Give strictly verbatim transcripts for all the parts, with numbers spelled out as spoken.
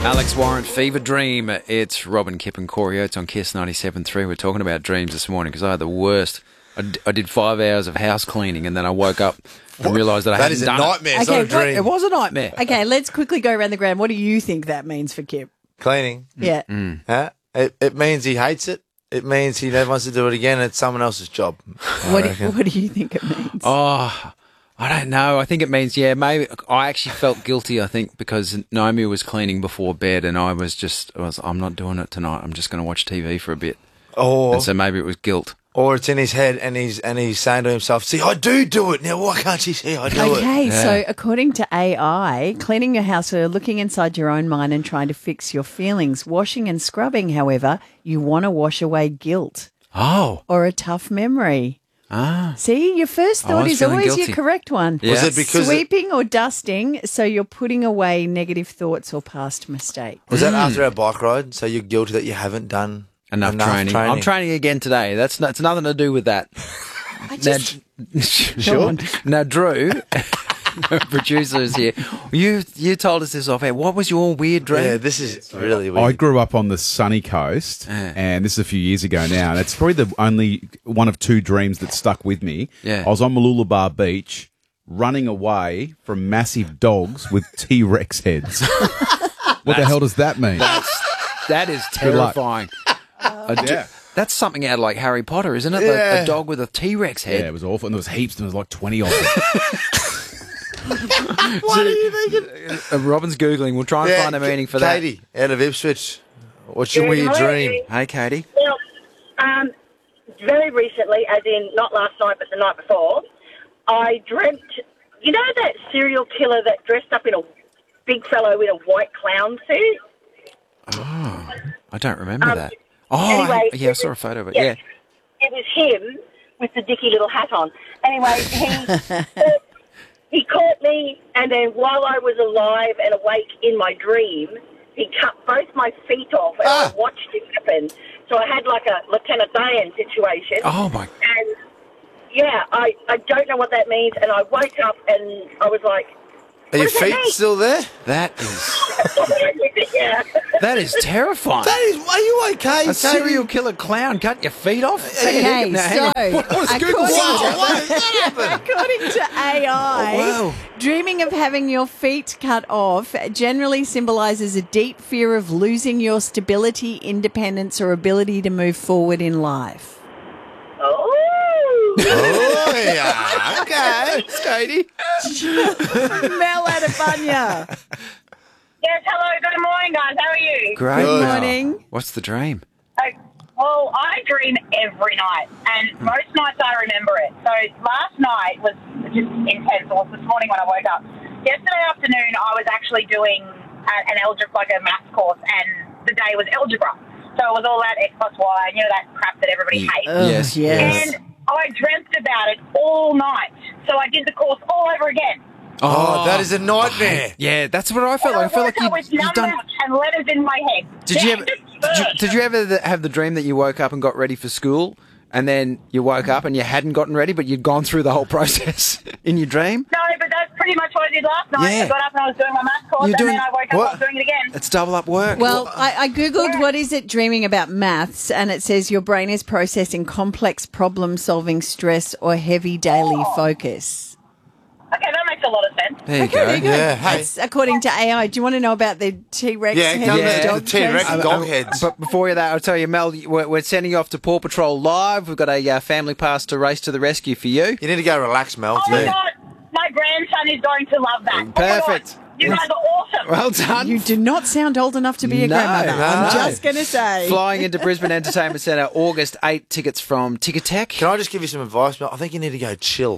Alex Warrant, Fever Dream. It's Robin, Kip and Corey Oates on Kiss ninety-seven point three. We're talking about dreams this morning because I had the worst. I, d- I did five hours of house cleaning and then I woke up and realised that I That hadn't is a done nightmare. it. It's Okay, not a what- dream. It was a nightmare. Okay, let's quickly go around the ground. What do you think that means for Kip? Cleaning. Yeah. Huh? It, it means he hates it. It means he never wants to do it again. It's someone else's job. I What do, reckon. what do you think it means? Oh, I don't know. I think it means, yeah, maybe I actually felt guilty, I think, because Naomi was cleaning before bed and I was just, I was, I'm not doing it tonight. I'm just going to watch T V for a bit. Or, And so maybe it was guilt. or it's in his head and he's and he's saying to himself, see, I do do it. Now, why can't she see I do it? Okay, Yeah. so according to A I, cleaning your house or looking inside your own mind and trying to fix your feelings. Washing and scrubbing, however, you want to wash away guilt Oh, or a tough memory. ah. See, your first I thought was is feeling always guilty. your correct one. Yeah. Was it because it, Sweeping or dusting, so you're putting away negative thoughts or past mistakes. was that after our bike ride? So you're guilty that you haven't done Enough, enough training. I'm training again today. That's not, it's nothing to do with that. I just, Now, sure. Now, Drew, producer is here. You you told us this off air. What was your weird dream? Yeah, this is really I weird. grew up on the sunny coast, Yeah. and this is a few years ago now. And it's probably the only one of two dreams that stuck with me. Yeah. I was on Mooloolaba Beach, running away from massive dogs with T-Rex heads. What the hell does that mean? That's, that is Good luck. terrifying. A do- Yeah. That's something out of like Harry Potter, isn't it? Like Yeah. a dog with a T-Rex Yeah, head. it was awful, and there was heaps, and there was like twenty of them. What are you thinking? Uh, Robin's Googling. We'll try and find a meaning for that. Katie, out of Ipswich, what's your Good weird morning. dream? Hey, Katie. Well, um, very recently, as in not last night but the night before, I dreamt, you know that serial killer that dressed up in a big fellow in a white clown suit? I don't remember Um, that. Oh, anyway, yeah, I saw a photo of it. yes. Yeah. It was him with the dicky little hat on. Anyway, he he caught me, and then while I was alive and awake in my dream, he cut both my feet off, and Ah. I watched it happen. So I had like a Lieutenant Dan situation. Oh, my. And yeah, I, I don't know what that means. And I woke up and I was like, Are your does that feet mean? still there? That is, yeah. that is terrifying. That is, are you okay, A Katie? serial killer clown cut your feet off? Okay, Now, hang on. so What- what does Google according, say? Wow, why did that happen? according to A I, Oh, wow. dreaming of having your feet cut off generally symbolizes a deep fear of losing your stability, independence, or ability to move forward in life. Oh. Oh, yeah, okay. Katie. Mel Adabanya. Yes, hello, good morning, guys. How are you? Great. Good. Morning. What's the dream? Uh, well, I dream every night, and most nights I remember it. So last night was just intense. Well, this morning when I woke up. Yesterday afternoon, I was actually doing a, an algebra, like a maths course, and the day was algebra. So it was all that X plus Y, and you know that crap that everybody hates. Oh, Yes, yes. And I dreamt about it all night. So I did the course all over again. Oh, that is a nightmare. Yeah, that's what I felt like. I felt like woke up with you, you'd numbers done. and letters in my head. Did you ever? Did you, did you ever th- have the dream that you woke up and got ready for school, and then you woke up and you hadn't gotten ready, but you'd gone through the whole process in your dream? No, but that's pretty much what I did last night. Yeah. I got up and I was doing my maths course, You're and doing- then I woke up and what? I was doing it again. It's double up work. Well, I, I googled what is it dreaming about maths, and it says your brain is processing complex problem-solving stress or heavy daily Oh. focus. Okay, that makes a lot of sense. there you Okay, go. there you go. Yeah, hey. That's according to A I. Do you want to know about the T-Rex Yeah, headed come Yeah. to dog the T-Rex chasing? dog heads. But before that, I'll tell you, Mel, we're, we're sending you off to Paw Patrol Live. We've got a uh, family pass to Race to the Rescue for you. You need to go relax, Mel. Oh my too. God, my grandson is going to love that. Oh my Perfect. God, you guys are awesome. Well done. You do not sound old enough to be a No, grandmother. no. I'm just going to say. Flying into Brisbane Entertainment Centre, August eighth, tickets from Ticketek. Can I just give you some advice, Mel? I think you need to go chill.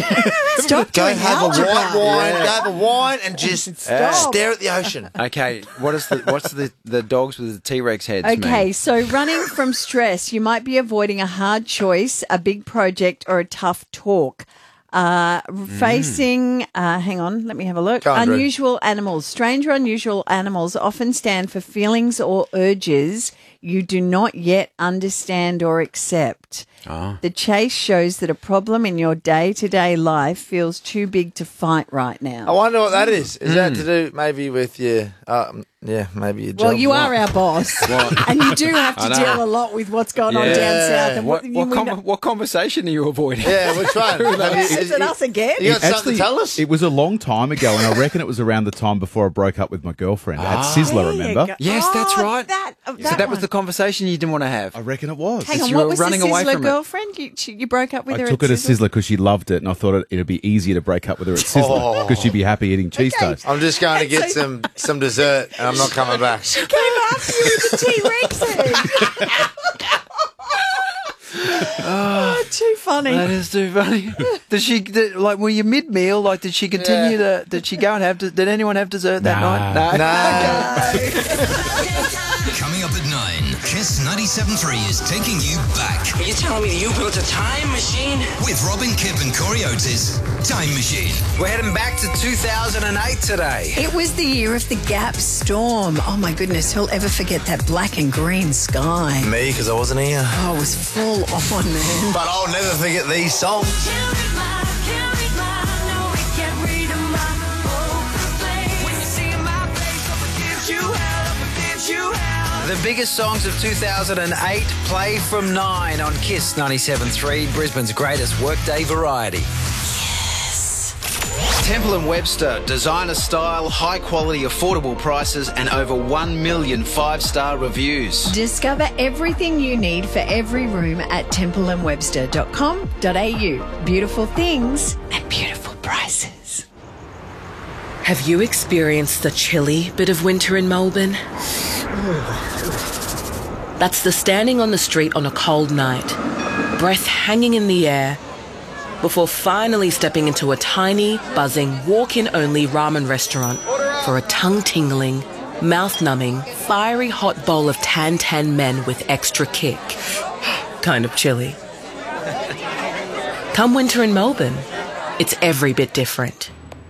Stop Go doing have algebra. a white wine. Go have a wine and just Stop. stare at the ocean. Okay, what is the what's the, the dogs with the T-Rex heads Okay, mean? so running from stress, you might be avoiding a hard choice, a big project, or a tough talk. Uh, facing, uh, hang on, let me have a look. Go on, Drew. Unusual animals. Strange or unusual animals often stand for feelings or urges you do not yet understand or accept. Oh. The chase shows that a problem in your day-to-day life feels too big to fight right now. I wonder what that is. Is that to do maybe with your um, yeah, maybe a job. Well, you are our boss, What? and you do have to I know. deal a lot with what's going on Yeah. down south. And What, what, what, you, com- we know- what conversation are you avoiding? Yeah, which one? Have you- Is it us again? You got something to tell us? It was a long time ago, and I reckon it was around the time before I broke up with my girlfriend. I had Sizzler, There you remember? go. Yes, that's Oh, right. That, oh, So that was one. the conversation you didn't want to have. I reckon it was. Hang Because on, you what were was running the away Sizzler from it. girlfriend? You, she, you broke up with I her took at her to Sizzler because she loved it, and I thought it, it'd be easier to break up with her at Sizzler because she'd be happy eating cheese Okay. toast. I'm just going to get So- some, some dessert and I'm not coming back. Came after you with the T-Rex head. Oh, too funny. That is too funny. Did she did, like? Were you mid meal? Like, did she continue to? Did she go and have? Did anyone have dessert that Nah. night? No. Coming up at nine, Kiss ninety-seven point three is taking you back Are you telling me that you built a time machine? with Robin Kipp and Corey Oates' Time Machine. We're heading back to two thousand eight today. It was the year of the Gap storm. Oh my goodness, who'll ever forget that black and green sky? Me, because I wasn't here. Oh, it was full on, man. But I'll never forget these songs. The biggest songs of two thousand eight play from nine on Kiss ninety-seven point three, Brisbane's greatest workday variety. Yes. Temple and Webster, designer style, high quality, affordable prices, and over one million five-star reviews. Discover everything you need for every room at temple and webster dot com dot a u. Beautiful things and beautiful prices. Have you experienced the chilly bit of winter in Melbourne? That's the standing on the street on a cold night, breath hanging in the air, before finally stepping into a tiny, buzzing, walk-in only ramen restaurant for a tongue-tingling, mouth-numbing, fiery hot bowl of tan-tan men with extra kick. Kind of chilly. Come winter in Melbourne, it's every bit different.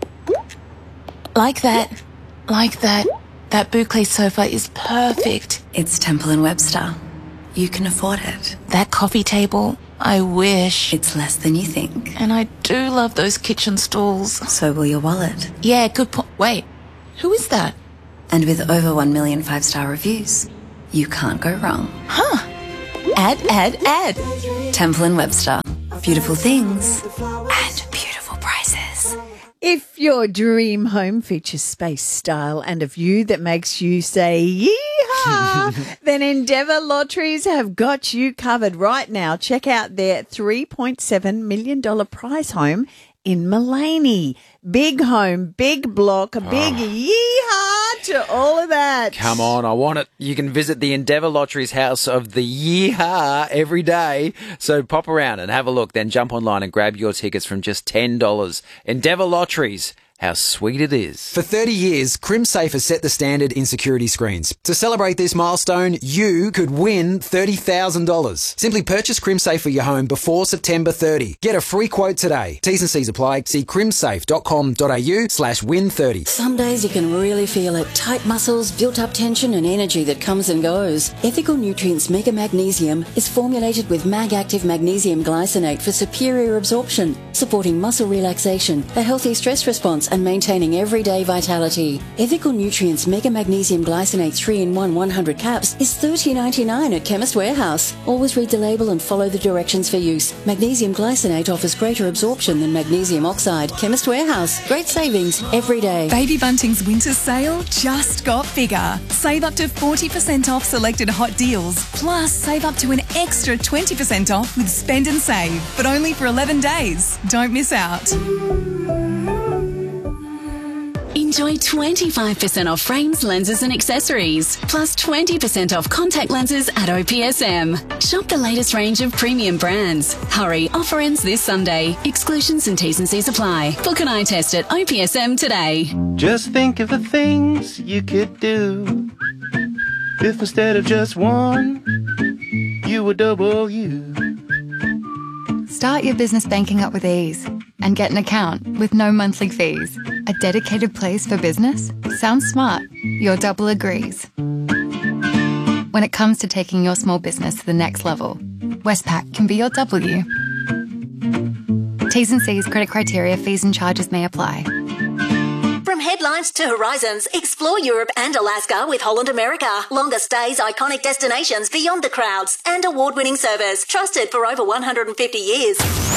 Like that. Like that. That boucle sofa is perfect. It's Temple and Webster. You can afford it. That coffee table, I wish. It's less than you think. And I do love those kitchen stools. So will your wallet. Yeah, good point. Wait, who is that? And with over one million five-star reviews, you can't go wrong. Huh. Add, add, add. Temple and Webster. Beautiful things and beautiful prices. If your dream home features space, style, and a view that makes you say yeehaw, then Endeavour Lotteries have got you covered right now. Check out their three point seven million dollars prize home in Mullaney. Big home, big block, a big yeehaw to all of that. Come on, I want it. You can visit the Endeavour Lotteries House of the Yeehaw every day. So pop around and have a look, then jump online and grab your tickets from just ten dollars. Endeavour Lotteries. How sweet it is. For thirty years, CrimSafe has set the standard in security screens. To celebrate this milestone, you could win thirty thousand dollars. Simply purchase CrimSafe for your home before September thirtieth. Get a free quote today. T's and C's apply. See crimsafe dot com dot a u slash win thirty. Some days you can really feel it. Tight muscles, built-up tension and energy that comes and goes. Ethical Nutrients Mega Magnesium is formulated with Mag-Active Magnesium Glycinate for superior absorption, supporting muscle relaxation, a healthy stress response and maintaining everyday vitality. Ethical Nutrients Mega Magnesium Glycinate three in one one hundred caps is thirty dollars ninety-nine at Chemist Warehouse. Always read the label and follow the directions for use. Magnesium Glycinate offers greater absorption than magnesium oxide. Chemist Warehouse. Great savings every day. Baby Bunting's winter sale just got bigger. Save up to forty percent off selected hot deals. Plus, save up to an extra twenty percent off with Spend and Save, but only for eleven days. Don't miss out. Enjoy twenty-five percent off frames, lenses and accessories, plus twenty percent off contact lenses at O P S M. Shop the latest range of premium brands. Hurry, offer ends this Sunday. Exclusions and T's and C's apply. Book an eye test at O P S M today. Just think of the things you could do if instead of just one, you were double you. Start your business banking up with ease and get an account with no monthly fees. A dedicated place for business? Sounds smart. Your Double agrees. When it comes to taking your small business to the next level, Westpac can be your W. T's and C's, credit criteria, fees and charges may apply. From headlines to horizons, explore Europe and Alaska with Holland America. Longer stays, iconic destinations beyond the crowds, and award-winning service. Trusted for over one hundred fifty years.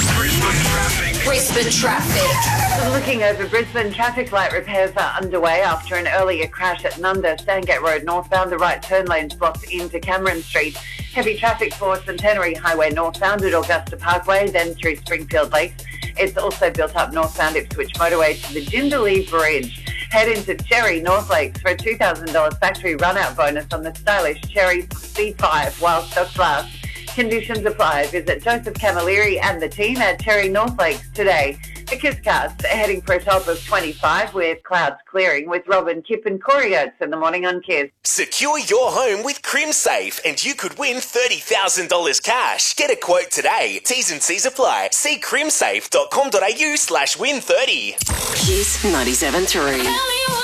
Brisbane traffic. Looking over Brisbane, traffic light repairs are underway after an earlier crash at Nunda, Sandgate Road northbound. The right turn lane's blocked into Cameron Street. Heavy traffic for Centenary Highway northbound at Augusta Parkway, then through Springfield Lakes. It's also built up northbound Ipswich Motorway to the Jindalee Bridge. Head into Cherry North Lakes for a two thousand dollars factory run-out bonus on the stylish Cherry C five while stocks last. Conditions apply. Visit Joseph Camilleri and the team at Cherry North Lakes today. The Kisscast heading for a top of twenty-five with clouds clearing with Robin, Kip and Corey Oates in the morning on Kiss. Secure your home with CrimSafe and you could win thirty thousand dollars cash. Get a quote today. T's and C's apply. See crimsafe.com.au slash win 30. Kiss ninety-seven point three.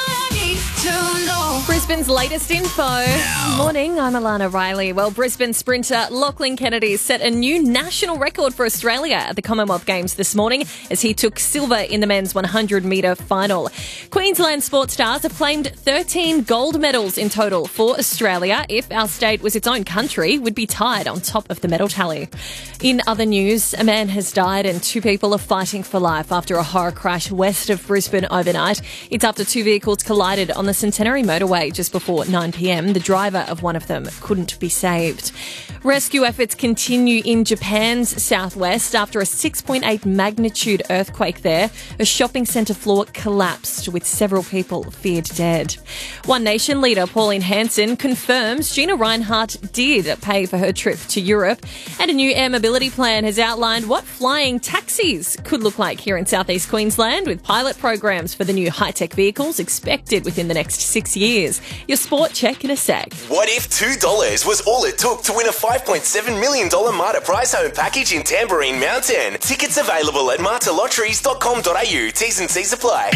Brisbane's latest info. Morning, I'm Alana Riley. Well, Brisbane sprinter Lachlan Kennedy set a new national record for Australia at the Commonwealth Games this morning as he took silver in the men's one hundred metre final. Queensland sports stars have claimed thirteen gold medals in total for Australia. If our state was its own country, would be tied on top of the medal tally. In other news, a man has died and two people are fighting for life after a horror crash west of Brisbane overnight. It's after two vehicles collided on the Centenary motorway just before nine p.m. The driver of one of them couldn't be saved. Rescue efforts continue in Japan's southwest after a six point eight magnitude earthquake there. A shopping centre floor collapsed with several people feared dead. One Nation leader Pauline Hanson confirms Gina Rinehart did pay for her trip to Europe, and a new air mobility plan has outlined what flying taxis could look like here in southeast Queensland, with pilot programs for the new high-tech vehicles expected within the next six years. Your sport check in a sec. What if two dollars was all it took to win a five point seven million dollars Marta prize home package in Tambourine Mountain? Tickets available at marta lotteries dot com dot a u. T's and C's apply.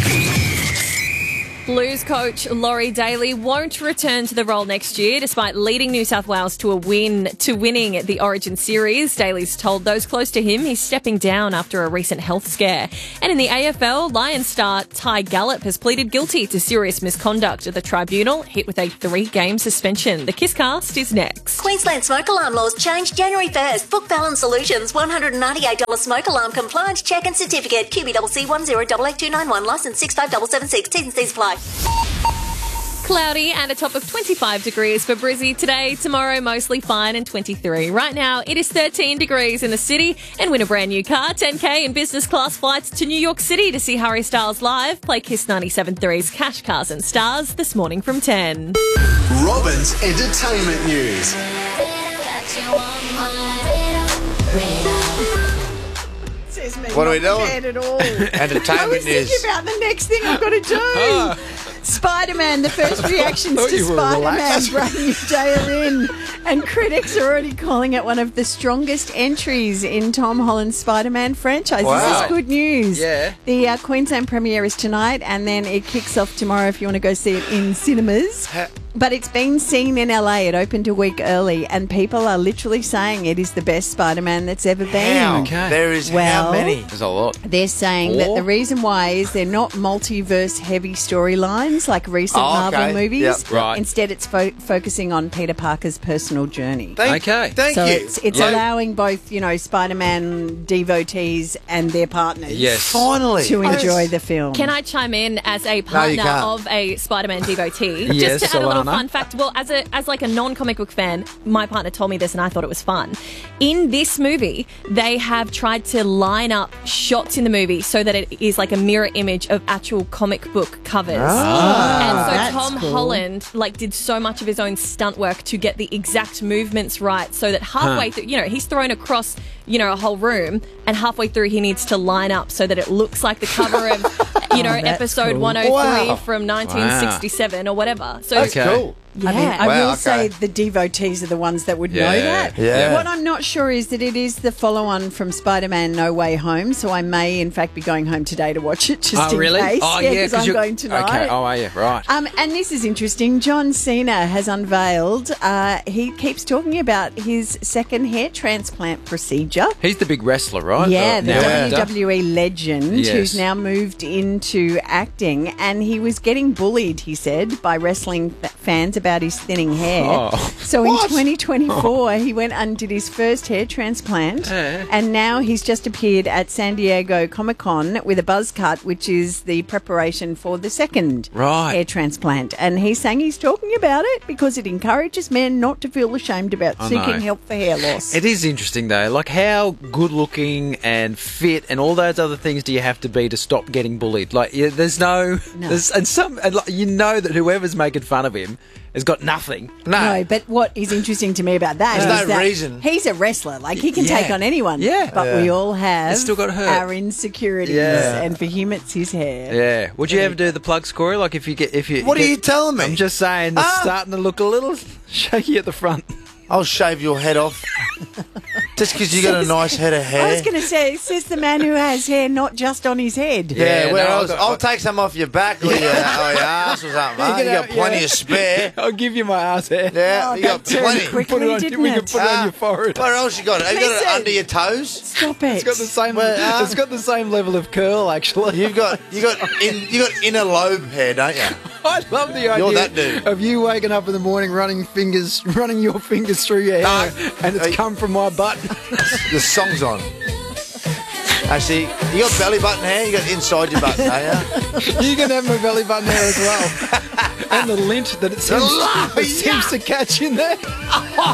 Blues coach Laurie Daly won't return to the role next year despite leading New South Wales to a win to winning the Origin Series. Daly's told those close to him he's stepping down after a recent health scare. And in the A F L, Lions star Ty Gallop has pleaded guilty to serious misconduct at the tribunal, hit with a three-game suspension. The Kisscast is next. Queensland smoke alarm laws change January first. Book Balance Solutions, one hundred ninety-eight dollars smoke alarm compliance check and certificate. Q B C C one zero eight eight two nine one, licence six five seven seven six. T's and C's apply. Cloudy and a top of twenty-five degrees for Brizzy today. Tomorrow, mostly fine and twenty-three. Right now, it is thirteen degrees in the city. And win a brand new car, ten K in business class flights to New York City to see Harry Styles live. Play Kiss ninety-seven point three's Cash, Cars and Stars this morning from ten. Robin's entertainment news. What are we doing? At all. Entertainment I was news. thinking about the next thing I've got to do. Spider-Man, the first reactions thought to you were Spider-Man relaxed. bringing Dale in. And critics are already calling it one of the strongest entries in Tom Holland's Spider-Man franchise. Wow. This is good news. Yeah. The uh, Queensland premiere is tonight, and then it kicks off tomorrow if you want to go see it in cinemas. But it's been seen in L A. It opened a week early, and people are literally saying it is the best Spider-Man that's ever been. How? Okay. There is well, how many? There's a lot. They're saying that the reason why is they're not multiverse-heavy storylines like recent Oh, Marvel okay. movies. Yep. Right. Instead, it's fo- focusing on Peter Parker's personal journey. Thank, Okay. Thank so you. it's, it's Yeah. allowing both, you know, Spider-Man devotees and their partners Yes. Finally. to enjoy the film. Can I chime in as a you partner can't. of a Spider-Man devotee? Yes, Just to add a little Alana. fun fact. Well, as a as like a non-comic book fan, my partner told me this and I thought it was fun. In this movie, they have tried to line up shots in the movie so that it is like a mirror image of actual comic book covers. Ah, and so that's Tom cool. Holland like did so much of his own stunt work to get the exact movements right so that halfway Huh. through, you know, he's thrown across, you know, a whole room and halfway through he needs to line up so that it looks like the cover of, you know, Oh, that's episode cool. one oh three Wow. from nineteen sixty-seven or whatever. So That's Okay. cool. I mean, I Wow, will okay. say the devotees are the ones that would know Yeah. that. Yeah. What I'm not sure is that it is the follow-on from Spider-Man No Way Home, so I may, in fact, be going home today to watch it just Oh, in really? case. Oh, yeah, yeah, because 'cause I'm you're- going tonight. Okay. Oh, are you? Right. Um, and this is interesting. John Cena has unveiled, uh, he keeps talking about his second hair transplant procedure. He's the big wrestler, right? Yeah, Oh, the now W actor. W E legend Yes. who's now moved into acting, and he was getting bullied, he said, by wrestling f- fans about his thinning hair. Oh. So in What? twenty twenty-four, he went and did his first hair transplant, Yeah. and now he's just appeared at San Diego Comic-Con with a buzz cut, which is the preparation for the second Right. hair transplant. And he's saying he's talking about it because it encourages men not to feel ashamed about I seeking know. help for hair loss. It is interesting though, like how good looking and fit and all those other things do you have to be to stop getting bullied? Like, yeah, there's no, No. there's and some, and like, you know that whoever's making fun of him has got nothing. No, but what is interesting to me about that There's is no that reason. he's a wrestler. Like, he can Yeah. take on anyone. Yeah. But Yeah. we all have It's still got hurt. our insecurities. Yeah. And for him, it's his hair. Yeah. Would you ever do the plugs, Corey? Like if you get if you What are get- you telling me? I'm just saying it's Ah. starting to look a little shaky at the front. I'll shave your head off. Just because you got a nice head of hair. I was going to say, says the man who has hair not just on his head. Yeah, Yeah, where no, I I've was, got- I'll take some off your back or your, or your ass or something. Huh? You got plenty yeah. of spare. I'll give you my ass hair. Yeah, Oh, you got that turned plenty. quickly, Put it on, didn't we can it? put it on Ah. your forehead. What else you got? Have you got it Listen. under your toes? Stop it. It's got the same. Well, uh, it's got the same level of curl, actually. You've got you got in, you got inner lobe hair, don't you? I love the idea You're that dude. of you waking up in the morning, running fingers, running your fingers through your hair, No. and it's Hey. come from my butt. The song's on. Actually, you got belly button hair. You got inside your button, don't you? You can have my belly button hair as well, and the lint that it seems, Oh, it seems to catch in there.